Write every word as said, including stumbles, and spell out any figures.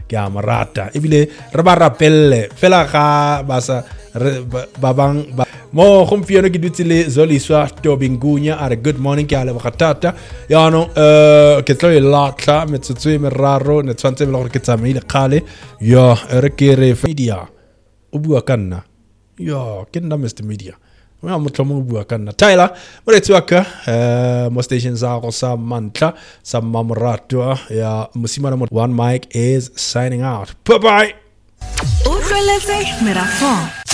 ke a morata ebile re ba rapelle fela ga ba sa ba bang mo gompieno ke dutse le Zoliswa Tobingunya are good morning ke a leboga thata yaanong uh ke tlo e latla metsotso e meraro ne tshwantse le gore ke tsamaile kgale yo re ke re media o bua ka nna yo ke nna Mister Media wa motho mo bua ka nna Tyler mo re tswaka uh mo station za go sa mantla sa mamorato ya mosimana one mic is signing out bye bye. Utlweletse Merafo.